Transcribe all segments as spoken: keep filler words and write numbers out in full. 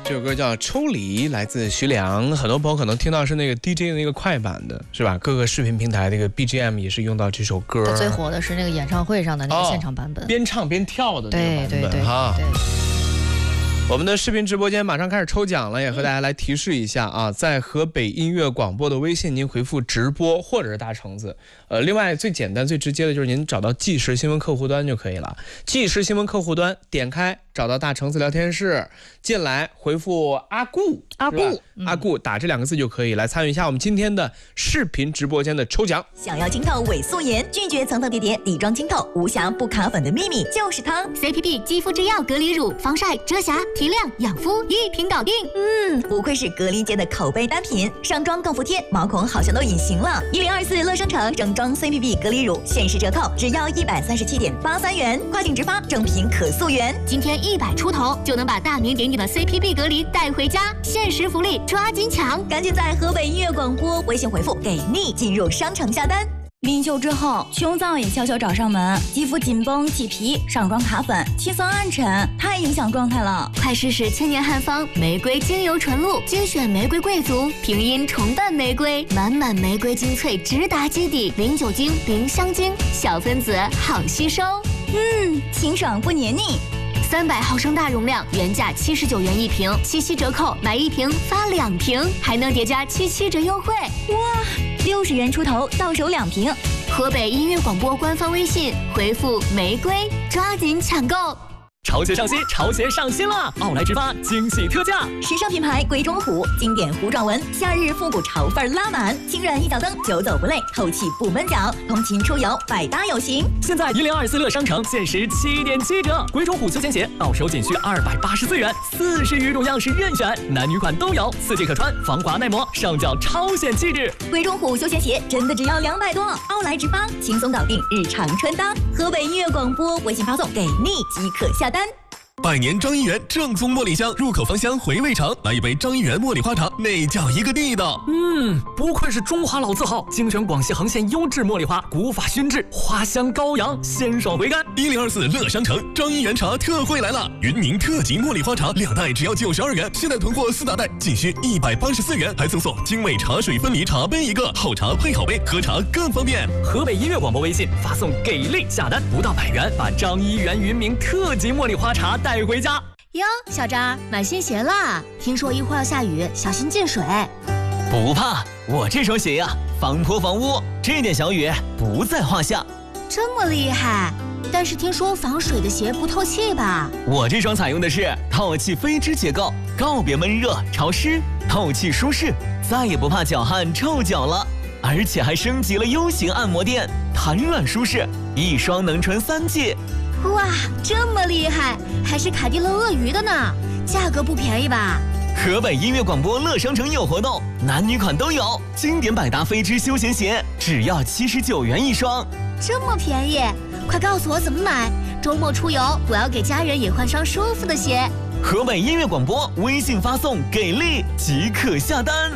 这首歌叫《抽离》，来自徐良。很多朋友可能听到是那个 D J 的那个快版的，是吧？各个视频平台那个 B G M 也是用到这首歌。 最火的是那个演唱会上的那个现场版本， 哦、边唱边跳的那个版本， 对对对哈。 对。 我们的视频直播间马上开始抽奖了，也和大家来提示一下啊，在河北音乐广播的微信，您回复直播或者是大橙子。呃，另外最简单最直接的就是您找到即时新闻客户端就可以了。即时新闻客户端点开，找到大橙子聊天室，进来回复阿顾阿顾、 嗯、阿顾打这两个字就可以来参与一下我们今天的视频直播间的抽奖。 想要清透伪素颜，拒绝层层叠叠，底妆清透，无瑕不卡粉的秘密就是它 C P P 肌肤之钥隔离乳，防晒遮瑕提亮养肤一瓶搞定。 嗯，不愧是隔离界的口碑单品，上妆更服帖，毛孔好像都隐形了。一零二四乐生城整装 C P P 隔离乳限时折扣，只要一百三十七点八三元，跨境直发，正品可溯源。 今天一百出头就能把大名鼎鼎的 C P P 隔离带回家，限时福利抓紧抢！ 赶紧在河北音乐广播微信回复给力进入商城下单。临休之后，胸燥也悄悄找上门，肌肤紧绷起皮，上妆卡粉，气色暗沉，太影响状态了。 快试试千年汉方玫瑰精油纯露，精选玫瑰贵族，平阴重瓣玫瑰，满满玫瑰精粹直达基底，零酒精零香精，小分子好吸收。 嗯，清爽不黏腻。 三百毫升大容量，原价七十九元一瓶，七夕折扣买一瓶发两瓶，还能叠加七七折优惠。 哇，六十元出头到手两瓶。 河北音乐广播官方微信回复玫瑰，抓紧抢购。 潮鞋上新，潮鞋上新了！奥莱直发惊喜特价， 时尚品牌鬼冢虎，经典糊状纹，夏日复古潮范拉满，轻软一脚蹬，久走不累，透气不闷脚，通勤出游百搭有型。 现在一零二四乐商城限时七点七折，鬼冢虎休闲鞋到手仅需二百八十四元，四十余种样式任选，男女款都有，四季可穿，防滑耐磨，上脚超显气质。 鬼冢虎休闲鞋真的只要两百多，奥莱直发轻松搞定日常穿搭。河北音乐广播微信发送给力即可下单。 百年张一元正宗茉莉香，入口芳香，回味长。来一杯张一元茉莉花茶，那叫一个地道。 嗯，不愧是中华老字号，精选广西恒县优质茉莉花，古法熏制，花香高扬，鲜爽回甘。 一零二四乐商城张一元茶特惠来了，云宁特级茉莉花茶两袋只要九十二元，现在囤货四大袋仅需一百八十四元，还赠送精美茶水分离茶杯一个，好茶配好杯，喝茶更方便。 河北音乐广播微信发送给力下单，不到百元，把张一元云明特级茉莉花茶带带回家哟。小张买新鞋啦，听说一会儿要下雨，小心进水。 不怕，我这双鞋呀、啊，防泼防污，这点小雨不在话下。 这么厉害？但是听说防水的鞋不透气吧？ 我这双采用的是透气飞织结构，告别闷热潮湿，透气舒适，再也不怕脚汗臭脚了。而且还升级了 U 型按摩垫，弹软舒适，一双能穿三季。 哇，这么厉害，还是凯迪乐鳄鱼的呢，价格不便宜吧？ 河北音乐广播乐商城有活动，男女款都有，经典百搭飞织休闲鞋只要七十九元一双， 这么便宜，快告诉我怎么买，周末出游我要给家人也换双舒服的鞋。 河北音乐广播微信发送给力即可下单。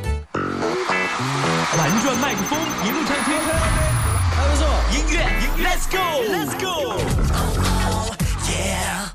玩转麦克风，一路畅听， 还不错，音乐音乐 ，Let's go，Let's go，Yeah。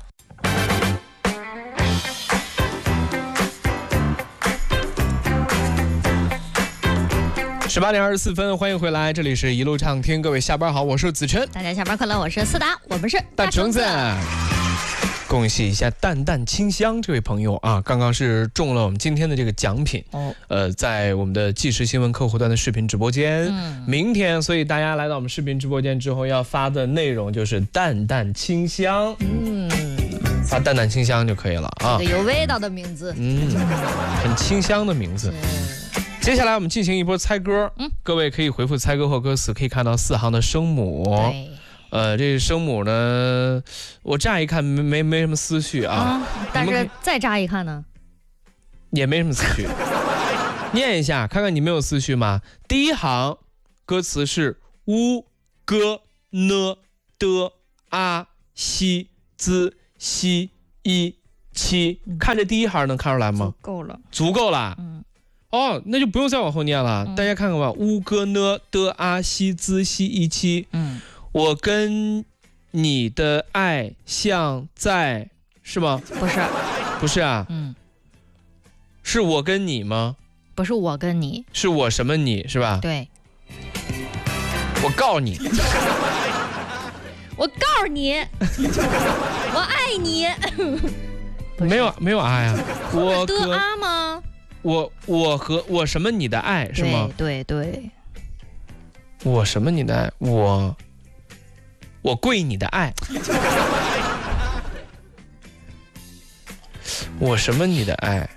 十八点二十四分，欢迎回来，这里是一路畅听，各位下班好，我是子琛， 大家下班快乐，我是思达，我们是大橙子。恭喜一下淡淡清香这位朋友啊，刚刚是中了我们今天的这个奖品哦，呃，在我们的即时新闻客户端的视频直播间，嗯，明天，所以大家来到我们视频直播间之后要发的内容就是淡淡清香，嗯，发淡淡清香就可以了啊， 这个有味道的名字， 嗯，很清香的名字。接下来我们进行一波猜歌，嗯，各位可以回复猜歌或歌词，可以看到四行的声母。对。呃，这个声母呢，我乍一看没没没什么思绪啊，啊但是再乍一看呢， 也没什么思绪。念一下，看看你没有思绪吗？第一行歌词是乌哥呢的啊西兹西一七，看这第一行能看出来吗？ 足够了， 足够了。嗯。哦，那就不用再往后念了。嗯、大家看看吧，乌哥呢的啊西兹西一七。嗯。我跟你的爱像在，是吗？ 不是， 不是啊。嗯， 是我跟你吗？ 不是我跟你， 是我什么你是吧？ 对， 我告你， 我告诉你，我爱你。 没有没有爱啊，我的啊吗？ 我我和我什么你的爱是吗？ 对对对， 我什么你的爱？我我跪你的爱。我什么你的爱？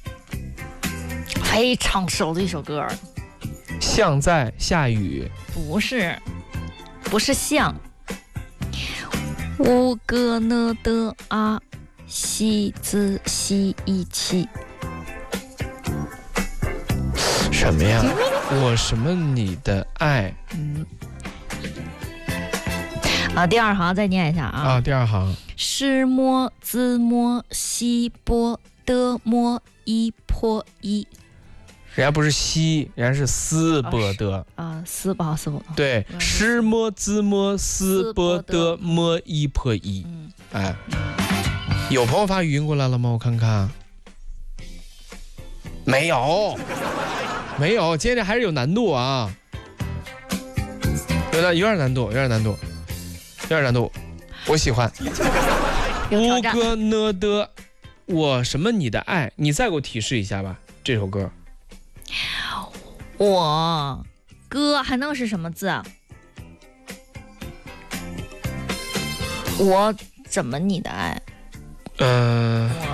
非常熟的一首歌。 像在下雨。 不是，不是像。乌格呢的啊，西子西一起。 什么呀？我什么你的爱？ 嗯。啊，第二行再念一下啊。 啊，第二行。 是摸子摸西波的摸一破一。 人家不是西，人家是斯波的啊，斯不好斯不对，诗摸兹摸斯波的摸一破一。嗯，哎，有朋友发语音过来了吗？我看看，没有，没有，今天还是有难度啊，有点有点难度，有点难度，有点难度，我喜欢。乌哥呢的，我什么你的爱？你再给我提示一下吧，这首歌。 我哥还能是什么字啊？我怎么你的爱？ 嗯、呃，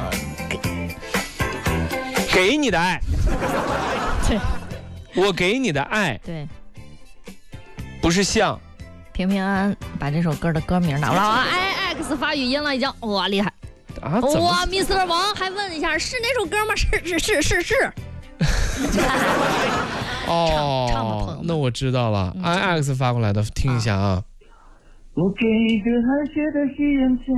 我给给你的爱。 对， 我给你的爱。 对， 不是像。 平平安安把这首歌的歌名拿了啊 ！I X 发语音了，已经哇厉害啊！ 哇 ，mister 王还问一下是那首歌吗？是是是是是。 哦， 唱唱吧，朋友们。 那我知道了、嗯、，I X 发过来的，听一下啊。 我给一个寒雪的夕阳前，